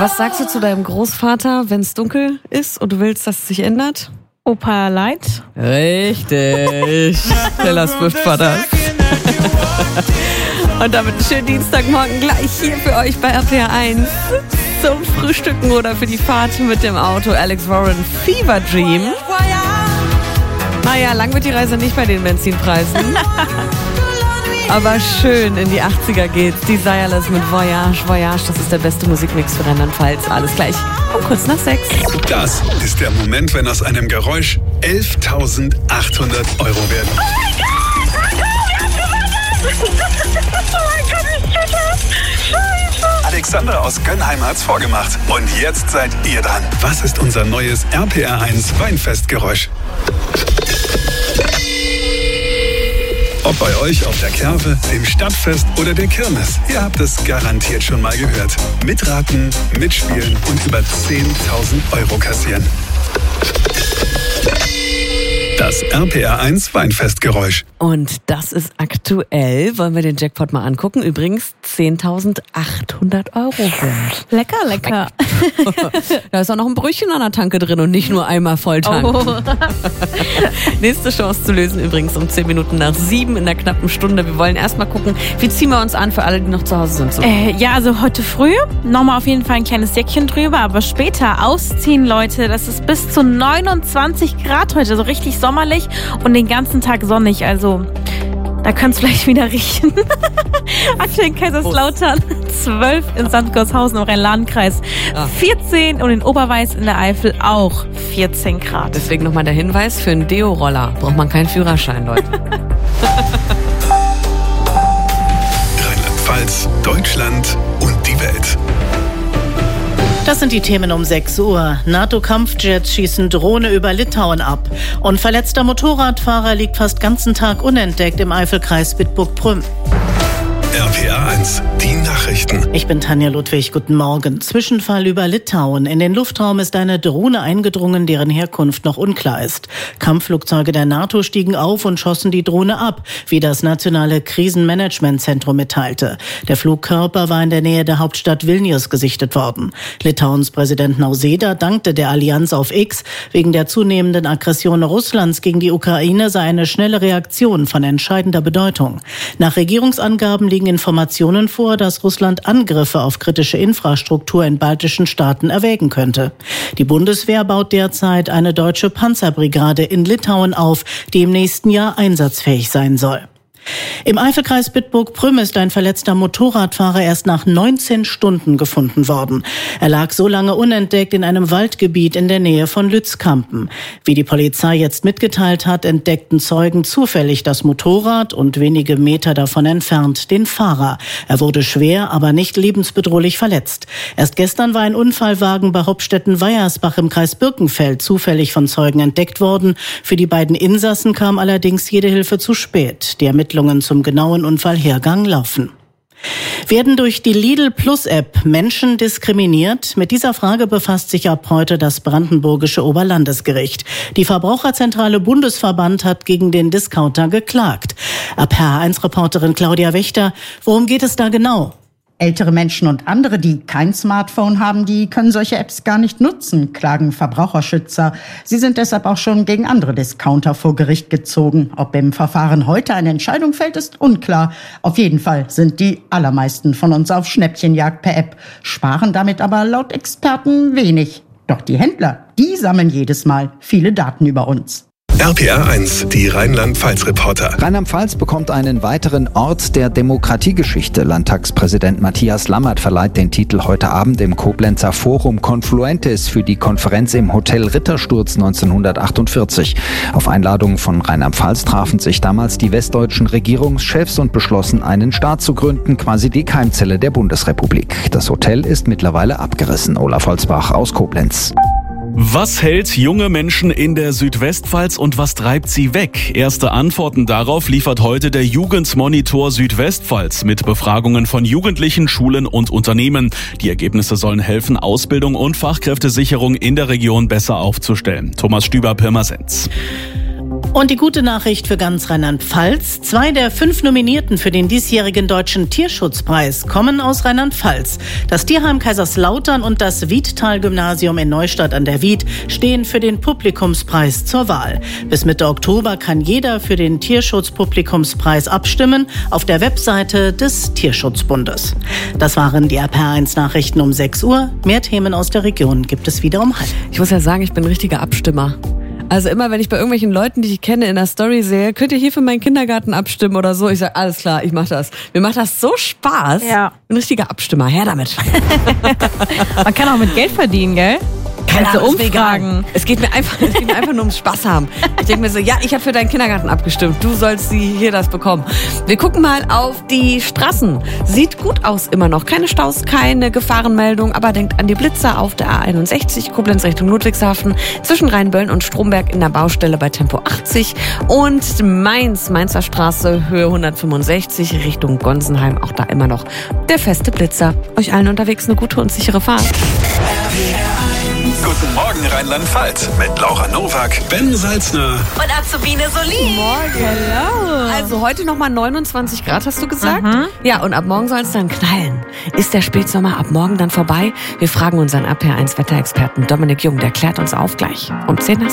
Was sagst du zu deinem Großvater, wenn es dunkel ist und du willst, dass es sich ändert? Opa Light. Richtig. Taylor Swift war das. Und damit einen schönen Dienstagmorgen gleich hier für euch bei RPR 1 zum Frühstücken oder für die Fahrt mit dem Auto. Alex Warren, Fever Dream. Naja, lang wird die Reise nicht bei den Benzinpreisen. Aber schön in die 80er geht's. Desireless mit Voyage. Voyage, das ist der beste Musikmix für Rheinland-Pfalz. Alles gleich um kurz nach 6. Das ist der Moment, wenn aus einem Geräusch 11.800 Euro werden. Oh mein Gott! Scheiße! Alexander aus Gönnheim hat's vorgemacht. Und jetzt seid ihr dran. Was ist unser neues RPR 1 Weinfestgeräusch? Ob bei euch auf der Kerwe, dem Stadtfest oder der Kirmes, ihr habt es garantiert schon mal gehört. Mitraten, mitspielen und über 10.000 Euro kassieren. Das RPR 1 Weinfestgeräusch. Und das ist aktuell. Wollen wir den Jackpot mal angucken? Übrigens 10.800 Euro wert. Lecker, lecker. Da ist auch noch ein Brötchen an der Tanke drin und nicht nur einmal volltanken. Oh. Nächste Chance zu lösen übrigens um 10 Minuten nach 7 in der knappen Stunde. Wir wollen erst mal gucken, wie ziehen wir uns an für alle, die noch zu Hause sind. So. Ja, also heute früh nochmal auf jeden Fall ein kleines Jäckchen drüber, aber später ausziehen, Leute. Das ist bis zu 29 Grad heute, so richtig sommerlich und den ganzen Tag sonnig. Also da könnt es vielleicht wieder riechen. Aktuell in Kaiserslautern 12 in St. Goarshausen im Rhein-Lahn-Kreis, 14 und in Oberweiß in der Eifel auch 14 Grad. Deswegen nochmal der Hinweis, für einen Deo-Roller braucht man keinen Führerschein, Leute. Rheinland-Pfalz, Deutschland und die Welt. Das sind die Themen um 6 Uhr. NATO-Kampfjets schießen Drohne über Litauen ab. Und verletzter Motorradfahrer liegt fast ganzen Tag unentdeckt im Eifelkreis Bitburg-Prüm. RPR 1, die Nachrichten. Ich bin Tanja Ludwig, guten Morgen. Zwischenfall über Litauen. In den Luftraum ist eine Drohne eingedrungen, deren Herkunft noch unklar ist. Kampfflugzeuge der NATO stiegen auf und schossen die Drohne ab, wie das nationale Krisenmanagementzentrum mitteilte. Der Flugkörper war in der Nähe der Hauptstadt Vilnius gesichtet worden. Litauens Präsident Nausėda dankte der Allianz auf X. Wegen der zunehmenden Aggression Russlands gegen die Ukraine sei eine schnelle Reaktion von entscheidender Bedeutung. Nach Regierungsangaben liegen Informationen vor, dass Russland Angriffe auf kritische Infrastruktur in baltischen Staaten erwägen könnte. Die Bundeswehr baut derzeit eine deutsche Panzerbrigade in Litauen auf, die im nächsten Jahr einsatzfähig sein soll. Im Eifelkreis Bitburg-Prüm ist ein verletzter Motorradfahrer erst nach 19 Stunden gefunden worden. Er lag so lange unentdeckt in einem Waldgebiet in der Nähe von Lützkampen. Wie die Polizei jetzt mitgeteilt hat, entdeckten Zeugen zufällig das Motorrad und wenige Meter davon entfernt den Fahrer. Er wurde schwer, aber nicht lebensbedrohlich verletzt. Erst gestern war ein Unfallwagen bei Hopstetten-Weiersbach im Kreis Birkenfeld zufällig von Zeugen entdeckt worden. Für die beiden Insassen kam allerdings jede Hilfe zu spät. Die Ermittlungen zum genauen Unfallhergang laufen. Werden durch die Lidl-Plus-App Menschen diskriminiert? Mit dieser Frage befasst sich ab heute das brandenburgische Oberlandesgericht. Die Verbraucherzentrale Bundesverband hat gegen den Discounter geklagt. RPR1-Reporterin Claudia Wächter, worum geht es da genau? Ältere Menschen und andere, die kein Smartphone haben, die können solche Apps gar nicht nutzen, klagen Verbraucherschützer. Sie sind deshalb auch schon gegen andere Discounter vor Gericht gezogen. Ob im Verfahren heute eine Entscheidung fällt, ist unklar. Auf jeden Fall sind die allermeisten von uns auf Schnäppchenjagd per App, sparen damit aber laut Experten wenig. Doch die Händler, die sammeln jedes Mal viele Daten über uns. RPR 1, die Rheinland-Pfalz-Reporter. Rheinland-Pfalz bekommt einen weiteren Ort der Demokratiegeschichte. Landtagspräsident Matthias Lammert verleiht den Titel heute Abend im Koblenzer Forum Confluentes für die Konferenz im Hotel Rittersturz 1948. Auf Einladung von Rheinland-Pfalz trafen sich damals die westdeutschen Regierungschefs und beschlossen, einen Staat zu gründen, quasi die Keimzelle der Bundesrepublik. Das Hotel ist mittlerweile abgerissen. Olaf Holzbach aus Koblenz. Was hält junge Menschen in der Südwestpfalz und was treibt sie weg? Erste Antworten darauf liefert heute der Jugendmonitor Südwestpfalz mit Befragungen von Jugendlichen, Schulen und Unternehmen. Die Ergebnisse sollen helfen, Ausbildung und Fachkräftesicherung in der Region besser aufzustellen. Thomas Stüber, Pirmasens. Und die gute Nachricht für ganz Rheinland-Pfalz. 2 der 5 Nominierten für den diesjährigen Deutschen Tierschutzpreis kommen aus Rheinland-Pfalz. Das Tierheim Kaiserslautern und das Wiedtal-Gymnasium in Neustadt an der Wied stehen für den Publikumspreis zur Wahl. Bis Mitte Oktober kann jeder für den Tierschutz-Publikumspreis abstimmen auf der Webseite des Tierschutzbundes. Das waren die RPR1-Nachrichten um 6 Uhr. Mehr Themen aus der Region gibt es wieder um 13:30. Ich muss ja sagen, ich bin ein richtiger Abstimmer. Also immer, wenn ich bei irgendwelchen Leuten, die ich kenne, in der Story sehe, könnt ihr hier für meinen Kindergarten abstimmen oder so? Ich sage, alles klar, ich mache das. Mir macht das so Spaß. Ja. Ein richtiger Abstimmer, her damit. Man kann auch mit Geld verdienen, gell? Keine Ahnung, Umfragen. Es geht mir einfach nur ums Spaß haben. Ich denke mir so, ja, ich habe für deinen Kindergarten abgestimmt. Du sollst hier das bekommen. Wir gucken mal auf die Straßen. Sieht gut aus immer noch. Keine Staus, keine Gefahrenmeldung. Aber denkt an die Blitzer auf der A61, Koblenz Richtung Ludwigshafen, zwischen Rheinböllen und Stromberg in der Baustelle bei Tempo 80. Und Mainzer Straße, Höhe 165, Richtung Gonsenheim. Auch da immer noch der feste Blitzer. Euch allen unterwegs eine gute und sichere Fahrt. Guten Morgen Rheinland-Pfalz mit Laura Nowak, Ben Salzner Und Azubine Solin. Also heute nochmal 29 Grad, hast du gesagt? Ja, und ab morgen soll es dann knallen. Ist der Spätsommer ab morgen dann vorbei? Wir fragen unseren RPR1-Wetterexperten Dominik Jung, der klärt uns auf gleich um 10 nach